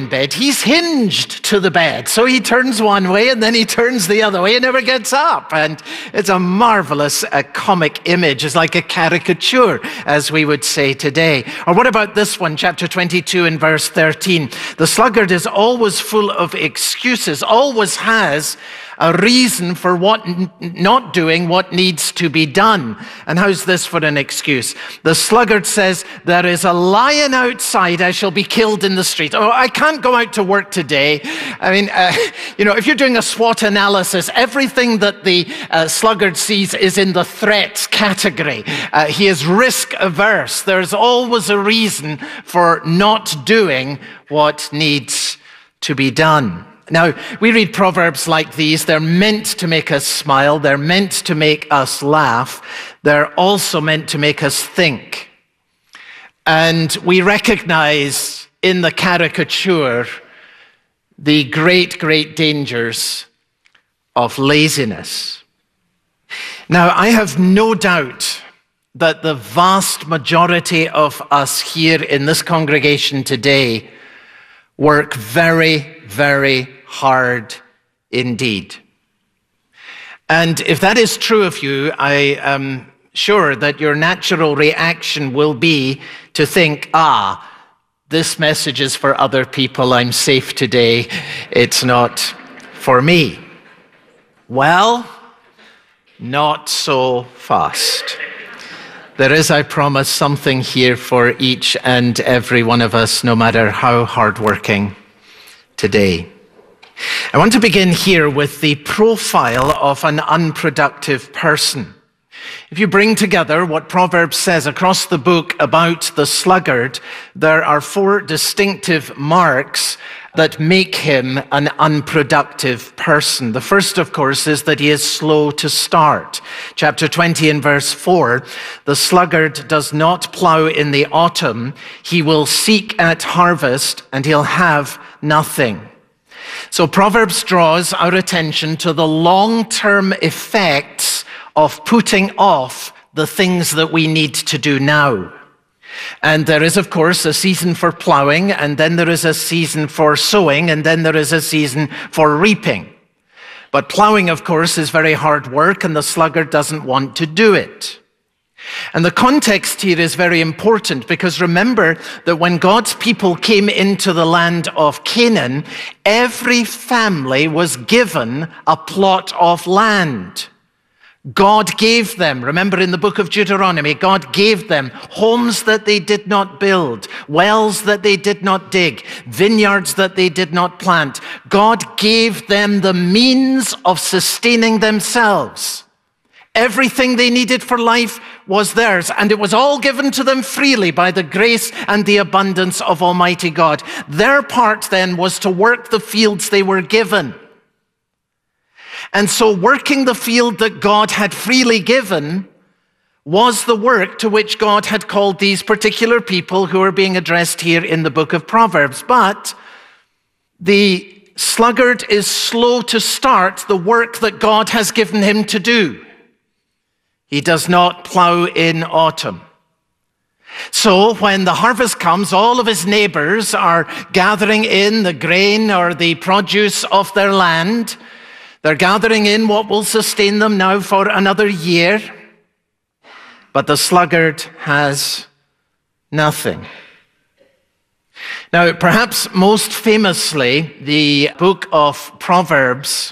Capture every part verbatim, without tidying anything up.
in bed. He's hinged to the bed. So he turns one way and then he turns the other way and never gets up. And it's a marvelous uh, comic image. It's like a caricature, as we would say today. Or what about this one, chapter twenty-two and verse thirteen? The sluggard is always full of excuses, always has a reason for what n- not doing what needs to be done. And how's this for an excuse? The sluggard says, there is a lion outside, I shall be killed in the street. Oh, I can't go out to work today. I mean, uh, you know, if you're doing a SWOT analysis, everything that the uh, sluggard sees is in the threats category. Uh, he is risk averse. There's always a reason for not doing what needs to be done. Now, we read proverbs like these. They're meant to make us smile. They're meant to make us laugh. They're also meant to make us think. And we recognize in the caricature the great, great dangers of laziness. Now, I have no doubt that the vast majority of us here in this congregation today work very, very hard indeed. And if that is true of you, I am sure that your natural reaction will be to think, ah, this message is for other people. I'm safe today. It's not for me. Well, not so fast. There is, I promise, something here for each and every one of us, no matter how hardworking today. I want to begin here with the profile of an unproductive person. If you bring together what Proverbs says across the book about the sluggard, there are four distinctive marks that make him an unproductive person. The first, of course, is that he is slow to start. Chapter twenty and verse four, the sluggard does not plow in the autumn. He will seek at harvest and he'll have nothing. So Proverbs draws our attention to the long-term effects of putting off the things that we need to do now. And there is, of course, a season for plowing, and then there is a season for sowing, and then there is a season for reaping. But plowing, of course, is very hard work, and the sluggard doesn't want to do it. And the context here is very important, because remember that when God's people came into the land of Canaan, every family was given a plot of land. God gave them, remember in the book of Deuteronomy, God gave them homes that they did not build, wells that they did not dig, vineyards that they did not plant. God gave them the means of sustaining themselves. Everything they needed for life was theirs, and it was all given to them freely by the grace and the abundance of Almighty God. Their part then was to work the fields they were given. And so working the field that God had freely given was the work to which God had called these particular people who are being addressed here in the book of Proverbs. But the sluggard is slow to start the work that God has given him to do. He does not plow in autumn. So when the harvest comes, all of his neighbors are gathering in the grain or the produce of their land. They're gathering in what will sustain them now for another year. But the sluggard has nothing. Now, perhaps most famously, the book of Proverbs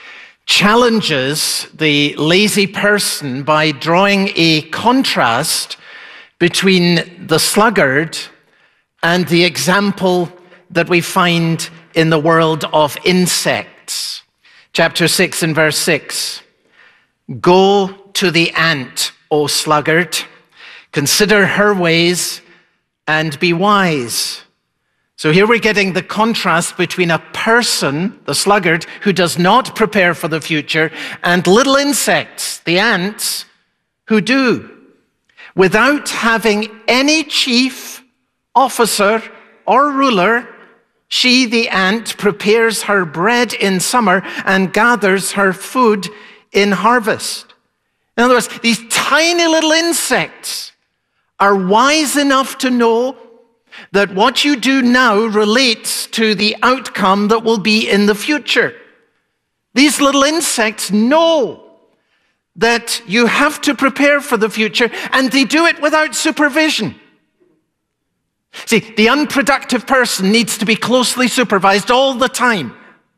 challenges the lazy person by drawing a contrast between the sluggard and the example that we find in the world of insects. Chapter six and verse six. Go to the ant, O sluggard, consider her ways and be wise. So here we're getting the contrast between a person, the sluggard, who does not prepare for the future, and little insects, the ants, who do. Without having any chief, officer, or ruler, she, the ant, prepares her bread in summer and gathers her food in harvest. In other words, these tiny little insects are wise enough to know that what you do now relates to the outcome that will be in the future. These little insects know that you have to prepare for the future, and they do it without supervision. See, the unproductive person needs to be closely supervised all the time.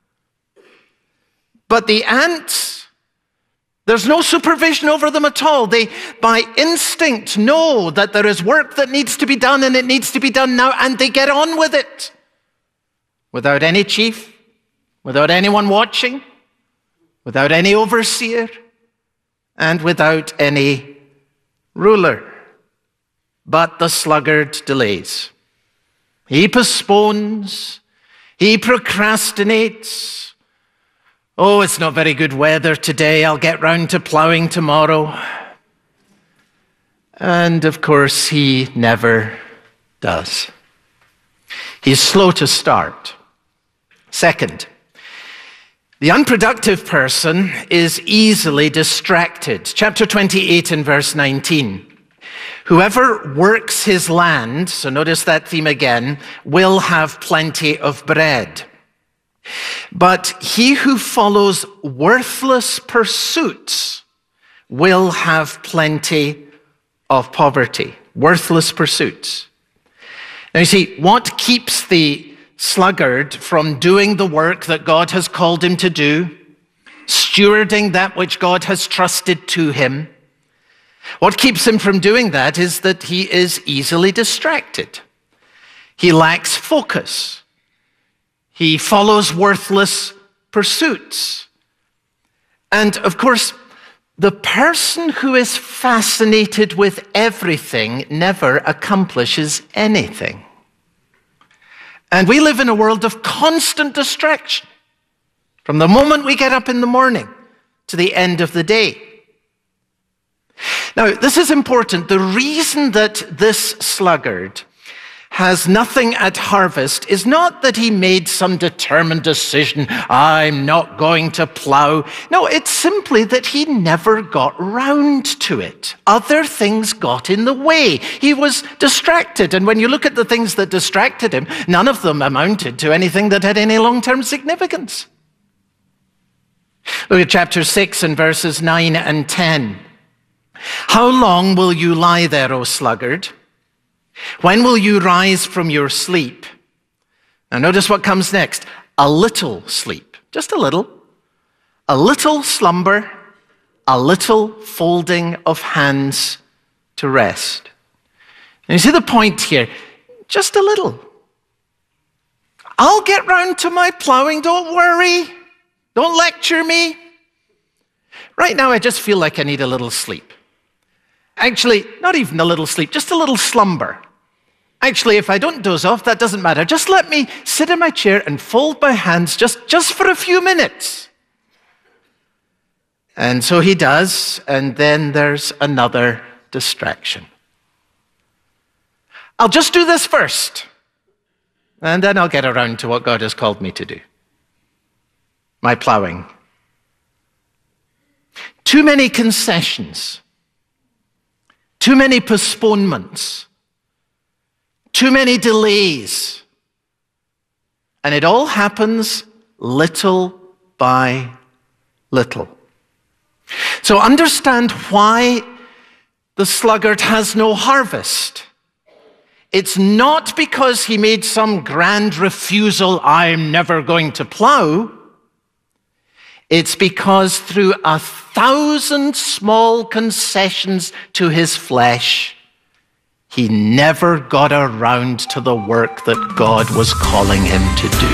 But the ants, there's no supervision over them at all. They, by instinct, know that there is work that needs to be done, and it needs to be done now, and they get on with it. Without any chief, without anyone watching, without any overseer, and without any ruler. But the sluggard delays. He postpones. He procrastinates. Oh, it's not very good weather today. I'll get round to plowing tomorrow. And of course, he never does. He's slow to start. Second, the unproductive person is easily distracted. Chapter twenty-eight and verse nineteen. Whoever works his land, so notice that theme again, will have plenty of bread. But he who follows worthless pursuits will have plenty of poverty. Worthless pursuits. Now you see, what keeps the sluggard from doing the work that God has called him to do, stewarding that which God has trusted to him, what keeps him from doing that is that he is easily distracted. He lacks focus. He follows worthless pursuits. And of course, the person who is fascinated with everything never accomplishes anything. And we live in a world of constant distraction from the moment we get up in the morning to the end of the day. Now, this is important. The reason that this sluggard has nothing at harvest is not that he made some determined decision, I'm not going to plow. No, it's simply that he never got round to it. Other things got in the way. He was distracted, and when you look at the things that distracted him, none of them amounted to anything that had any long-term significance. Look at chapter six and verses nine and ten. How long will you lie there, O sluggard? When will you rise from your sleep? Now notice what comes next. A little sleep, just a little. A little slumber, a little folding of hands to rest. And you see the point here? Just a little. I'll get round to my plowing, don't worry. Don't lecture me. Right now I just feel like I need a little sleep. Actually, not even a little sleep, just a little slumber. Actually, if I don't doze off, that doesn't matter. Just let me sit in my chair and fold my hands just, just for a few minutes. And so he does, and then there's another distraction. I'll just do this first, and then I'll get around to what God has called me to do. My plowing. Too many concessions. Too many postponements. Too many delays. And it all happens little by little. So understand why the sluggard has no harvest. It's not because he made some grand refusal, I'm never going to plow. It's because through a thousand small concessions to his flesh, he never got around to the work that God was calling him to do.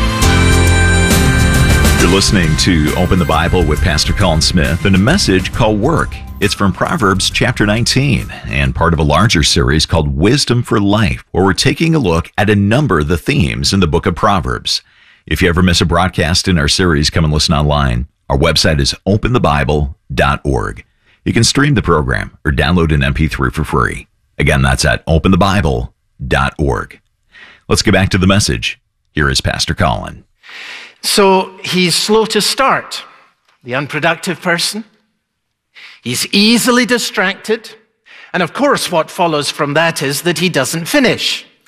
You're listening to Open the Bible with Pastor Colin Smith and a message called Work. It's from Proverbs chapter nineteen and part of a larger series called Wisdom for Life, where we're taking a look at a number of the themes in the book of Proverbs. If you ever miss a broadcast in our series, come and listen online. Our website is open the bible dot org. You can stream the program or download an M P three for free. Again, that's at open the bible dot org. Let's get back to the message. Here is Pastor Colin. So he's slow to start, the unproductive person. He's easily distracted. And of course, what follows from that is that he doesn't finish.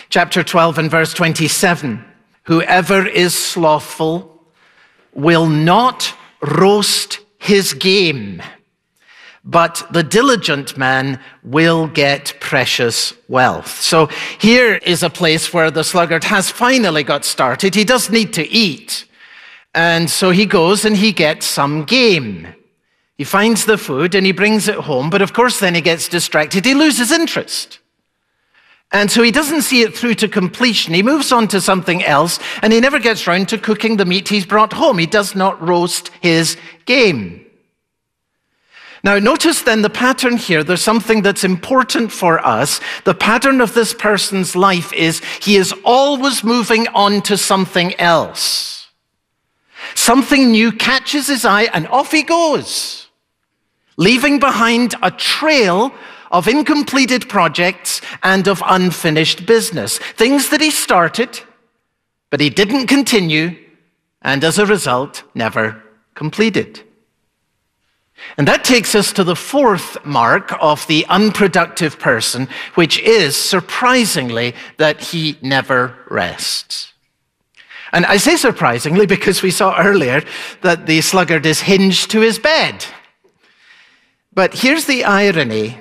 Chapter twelve and verse twenty-seven. Whoever is slothful will not roast his game, but the diligent man will get precious wealth. So here is a place where the sluggard has finally got started. He does need to eat. And so he goes and he gets some game. He finds the food and he brings it home, but of course then he gets distracted. He loses interest. And so he doesn't see it through to completion. He moves on to something else, and he never gets round to cooking the meat he's brought home. He does not roast his game. Now, notice then the pattern here. There's something that's important for us. The pattern of this person's life is he is always moving on to something else. Something new catches his eye, and off he goes, leaving behind a trail of incompleted projects and of unfinished business. Things that he started, but he didn't continue, and as a result, never completed. And that takes us to the fourth mark of the unproductive person, which is, surprisingly, that he never rests. And I say surprisingly because we saw earlier that the sluggard is hinged to his bed. But here's the irony.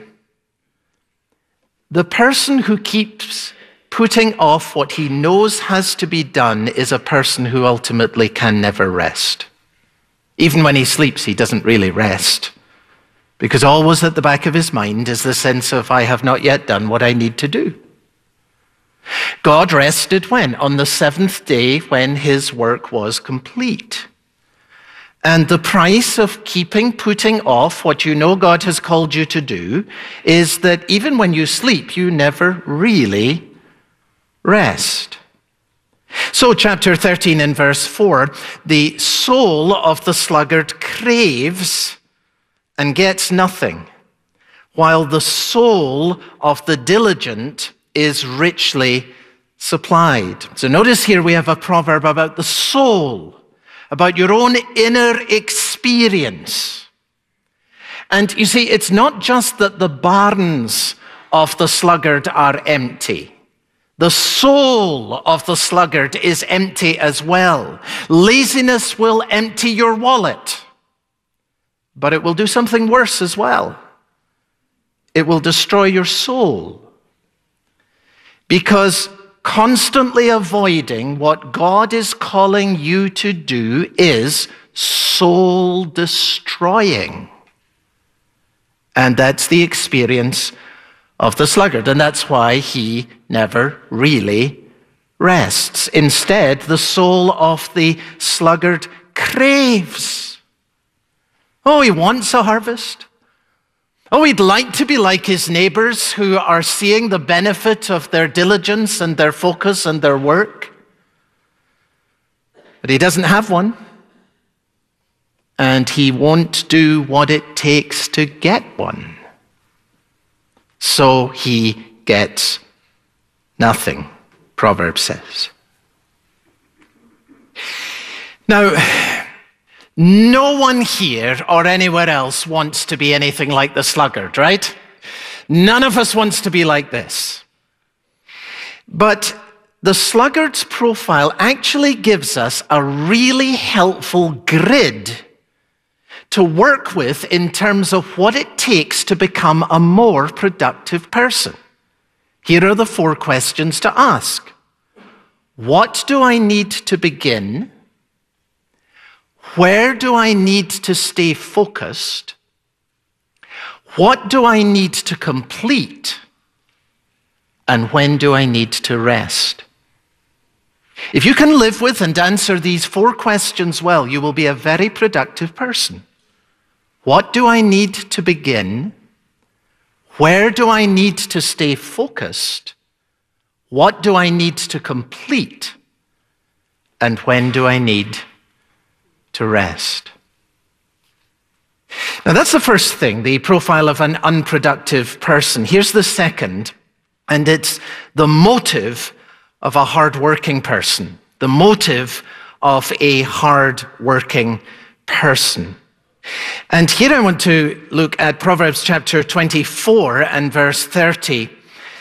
The person who keeps putting off what he knows has to be done is a person who ultimately can never rest. Even when he sleeps, he doesn't really rest, because always at the back of his mind is the sense of, I have not yet done what I need to do. God rested when? On the seventh day, when his work was complete. And the price of keeping putting off what you know God has called you to do is that even when you sleep, you never really rest. So chapter thirteen and verse four, the soul of the sluggard craves and gets nothing, while the soul of the diligent is richly supplied. So notice here we have a proverb about the soul, about your own inner experience. And you see, it's not just that the barns of the sluggard are empty. The soul of the sluggard is empty as well. Laziness will empty your wallet, but it will do something worse as well. It will destroy your soul. Because constantly avoiding what God is calling you to do is soul destroying. And that's the experience of the sluggard. And that's why he never really rests. Instead, the soul of the sluggard craves. Oh, he wants a harvest. Oh, he'd like to be like his neighbors who are seeing the benefit of their diligence and their focus and their work. But he doesn't have one. And he won't do what it takes to get one. So he gets nothing, Proverbs says. Now, no one here or anywhere else wants to be anything like the sluggard, right? None of us wants to be like this. But the sluggard's profile actually gives us a really helpful grid to work with in terms of what it takes to become a more productive person. Here are the four questions to ask. What do I need to begin? Where do I need to stay focused? What do I need to complete? And when do I need to rest? If you can live with and answer these four questions well, you will be a very productive person. What do I need to begin? Where do I need to stay focused? What do I need to complete? And when do I need to rest? Now that's the first thing, the profile of an unproductive person. Here's the second, and it's the motive of a hard-working person. The motive of a hard-working person. And here I want to look at Proverbs chapter twenty-four and verse thirty,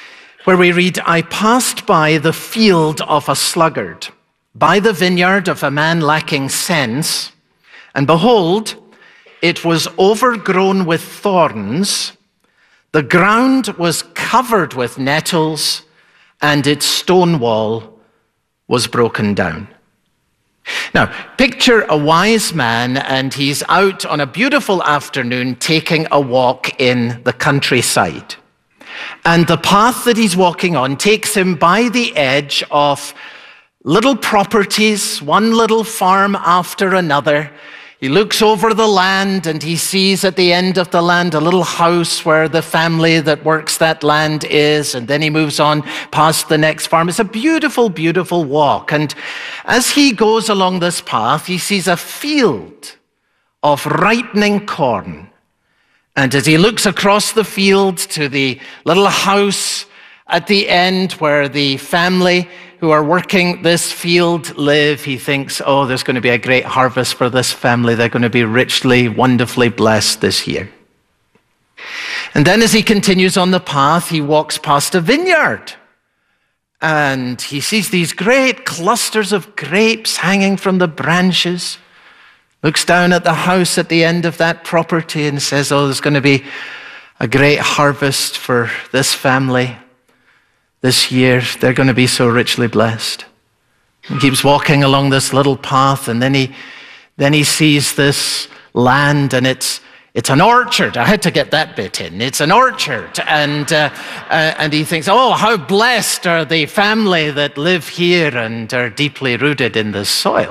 where we read, I passed by the field of a sluggard, by the vineyard of a man lacking sense, and behold, it was overgrown with thorns, the ground was covered with nettles, and its stone wall was broken down. Now, picture a wise man, and he's out on a beautiful afternoon taking a walk in the countryside. And the path that he's walking on takes him by the edge of little properties, one little farm after another. He looks over the land and he sees at the end of the land a little house where the family that works that land is, and then he moves on past the next farm. It's a beautiful, beautiful walk. And as he goes along this path, he sees a field of ripening corn. And as he looks across the field to the little house at the end where the family who are working this field live, he thinks, oh, there's going to be a great harvest for this family. They're going to be richly, wonderfully blessed this year. And then as he continues on the path, he walks past a vineyard. And he sees these great clusters of grapes hanging from the branches. Looks down at the house at the end of that property and says, oh, there's going to be a great harvest for this family. This year, they're going to be so richly blessed. He keeps walking along this little path, and then he, then he sees this land, and it's it's an orchard. I had to get that bit in. It's an orchard, and uh, uh, and he thinks, oh, how blessed are the family that live here and are deeply rooted in this soil.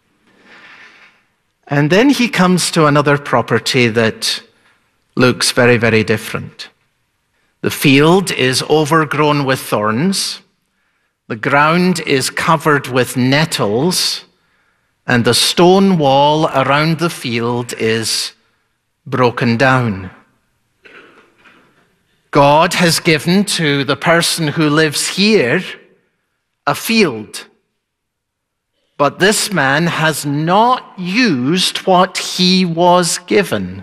And then he comes to another property that looks very, very different. The field is overgrown with thorns, the ground is covered with nettles, and the stone wall around the field is broken down. God has given to the person who lives here a field, but this man has not used what he was given.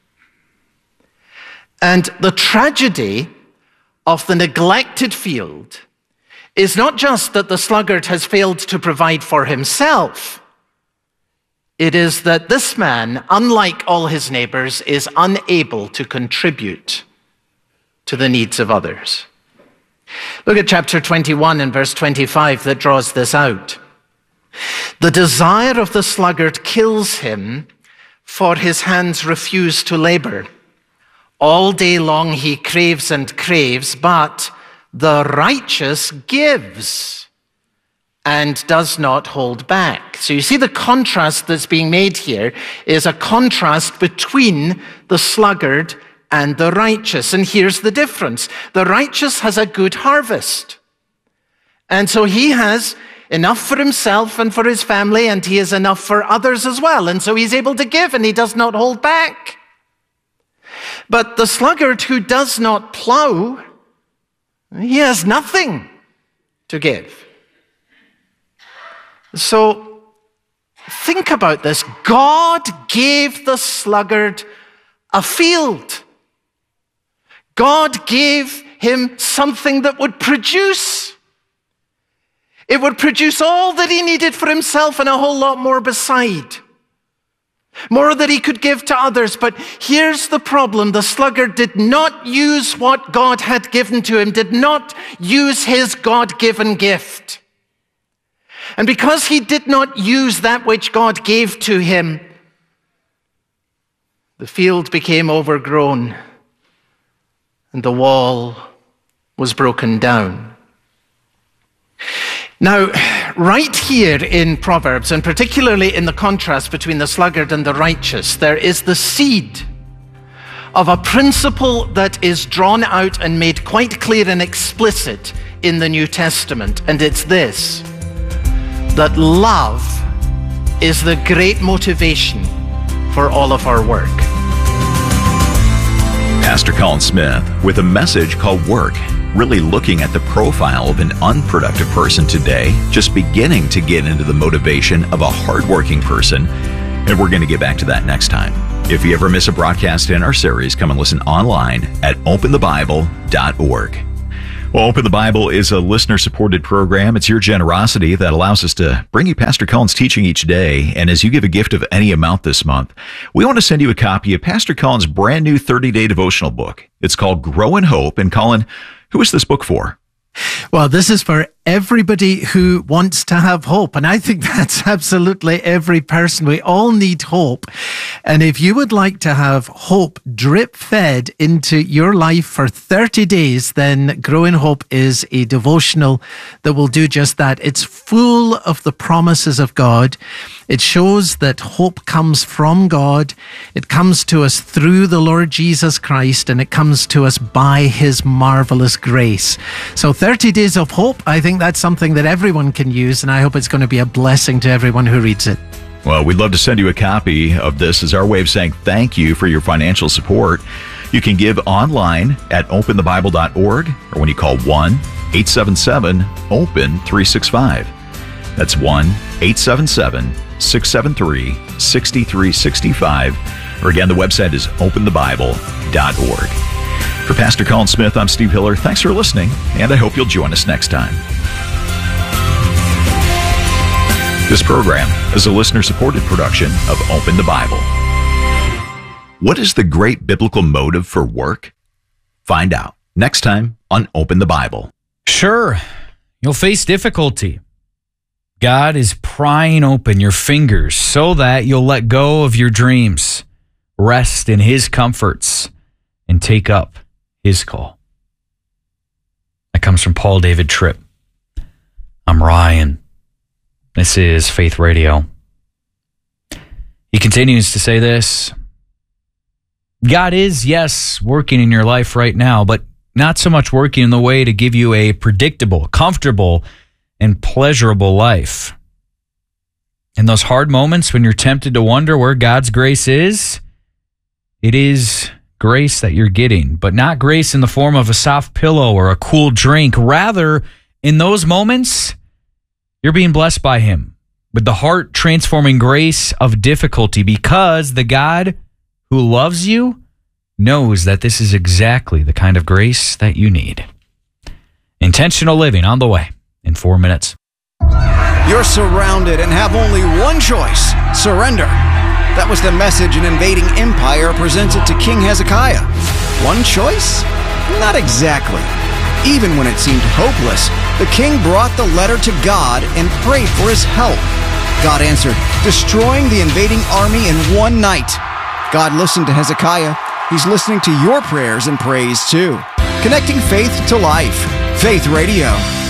And the tragedy of the neglected field is not just that the sluggard has failed to provide for himself. It is that this man, unlike all his neighbors, is unable to contribute to the needs of others. Look at chapter twenty-one and verse twenty-five that draws this out. The desire of the sluggard kills him, for his hands refuse to labor. All day long he craves and craves, but the righteous gives and does not hold back. So you see the contrast that's being made here is a contrast between the sluggard and the righteous. And here's the difference. The righteous has a good harvest. And so he has enough for himself and for his family, and he has enough for others as well. And so he's able to give, and he does not hold back. But the sluggard who does not plow, he has nothing to give. So think about this. God gave the sluggard a field. God gave him something that would produce. It would produce all that he needed for himself and a whole lot more beside. More that he could give to others. But here's the problem. The sluggard did not use what God had given to him, did not use his God-given gift. And because he did not use that which God gave to him, the field became overgrown and the wall was broken down. Now, right here in Proverbs, and particularly in the contrast between the sluggard and the righteous, there is the seed of a principle that is drawn out and made quite clear and explicit in the New Testament, and it's this, that love is the great motivation for all of our work. Pastor Colin Smith with a message called Work, really looking at the profile of an unproductive person today, just beginning to get into the motivation of a hardworking person. And we're going to get back to that next time. If you ever miss a broadcast in our series, come and listen online at open the bible dot org. Well, Open the Bible is a listener-supported program. It's your generosity that allows us to bring you Pastor Cullen's teaching each day. And as you give a gift of any amount this month, we want to send you a copy of Pastor Cullen's brand new thirty-day devotional book. It's called Grow in Hope. And Cullen, who is this book for? Well, this is for everybody who wants to have hope. And I think that's absolutely every person. We all need hope. And if you would like to have hope drip fed into your life for thirty days, then Grow in Hope is a devotional that will do just that. It's full of the promises of God. It shows that hope comes from God. It comes to us through the Lord Jesus Christ, and it comes to us by His marvelous grace. So thirty days of hope, I think that's something that everyone can use, and I hope it's going to be a blessing to everyone who reads it. Well, we'd love to send you a copy of this as our way of saying thank you for your financial support. You can give online at open the bible dot org or when you call one eight seven seven open three six five. That's one eight seven seven six seven three six three six five. Or again, the website is open the bible dot org. For Pastor Cullen Smith, I'm Steve Hiller. Thanks for listening, and I hope you'll join us next time. This program is a listener-supported production of Open the Bible. What is the great biblical motive for work? Find out next time on Open the Bible. Sure, you'll face difficulty. God is prying open your fingers so that you'll let go of your dreams, rest in His comforts, and take up His call. That comes from Paul David Tripp. I'm Ryan. This is Faith Radio. He continues to say this: God is, yes, working in your life right now, but not so much working in the way to give you a predictable, comfortable, and pleasurable life. In those hard moments when you're tempted to wonder where God's grace is, it is grace that you're getting, but not grace in the form of a soft pillow or a cool drink. Rather, in those moments, you're being blessed by Him with the heart-transforming grace of difficulty, because the God who loves you knows that this is exactly the kind of grace that you need. Intentional living on the way in four minutes. You're surrounded and have only one choice: surrender. That was the message an invading empire presented to King Hezekiah. One choice? Not exactly. Even when it seemed hopeless, the king brought the letter to God and prayed for His help. God answered, destroying the invading army in one night. God listened to Hezekiah. He's listening to your prayers and praise too. Connecting faith to life. Faith Radio.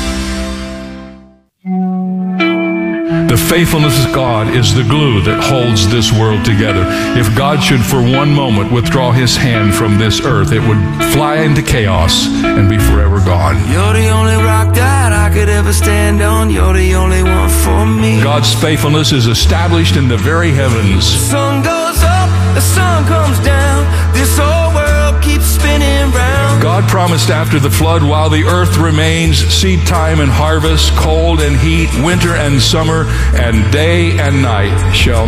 The faithfulness of God is the glue that holds this world together. If God should for one moment withdraw His hand from this earth, it would fly into chaos and be forever gone. You're the only rock that I could ever stand on. You're the only one for me. God's faithfulness is established in the very heavens. The sun goes up, the sun comes down. This whole world keeps spinning round. God promised after the flood, while the earth remains, seed time and harvest, cold and heat, winter and summer, and day and night shall